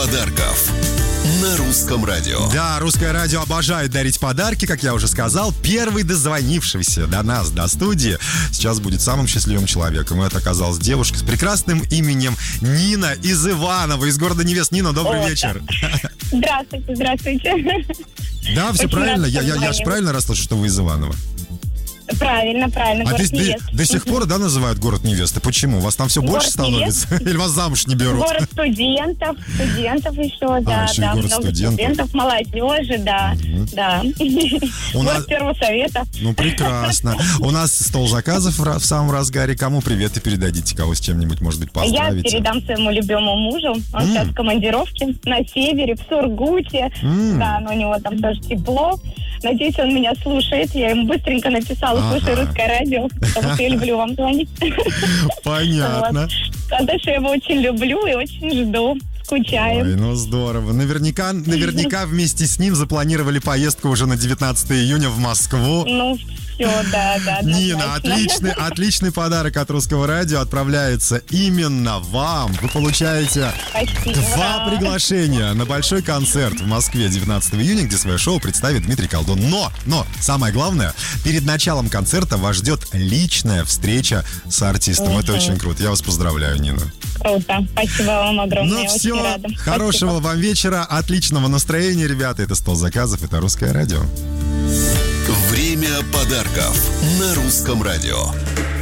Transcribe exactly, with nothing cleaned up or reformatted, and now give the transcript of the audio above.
подарков на Русском радио. Да, Русское радио обожает дарить подарки, как я уже сказал. Первый дозвонившийся до нас, до студии, сейчас будет самым счастливым человеком. И это оказалась девушка с прекрасным именем Нина из Иваново, из города невест. Нина, добрый О, вечер. Здравствуйте, здравствуйте. Да, все Очень правильно. рада, Я, что я, я же звонил. правильно расслышал, что вы из Иваново? Правильно, правильно. А Город до, до, невест. до сих пор, да, называют город невесты? Почему? У вас там все Город больше становится? Или вас замуж не берут? Город студентов, студентов еще, да, еще и да, город много студентов. студентов, молодежи, да, да. У нас- Город Первого Совета. Ну, прекрасно. У нас стол заказов в в самом разгаре. Кому привет и передадите? Кого с чем-нибудь, может быть, Я поздравите? передам своему любимому мужу. Он М. сейчас в командировке на севере, в Сургуте. М. Да, но у него там тоже тепло. Надеюсь, он меня слушает. Я ему быстренько написала: Ага. слушай, Русское радио, потому что я люблю вам звонить. Понятно. Вот. Сказать, что я его очень люблю и очень жду. Скучаем. Ой, ну здорово. Наверняка, наверняка вместе с ним запланировали поездку уже на девятнадцатое июня в Москву. Ну, все, да, да. Нина, однозначно. отличный, отличный подарок от Русского радио отправляется именно вам. Вы получаете Спасибо. два приглашения на большой концерт в Москве девятнадцатого июня, где свое шоу представит Дмитрий Колдун. Но, но, самое главное, перед началом концерта вас ждет личная встреча с артистом. Мгм. Это очень круто. Я вас поздравляю, Нина. Круто. Спасибо вам огромное. Ну я все, очень рада. хорошего Спасибо. вам вечера, отличного настроения, ребята. Это стол заказов, это Русское радио. Время подарков на Русском радио.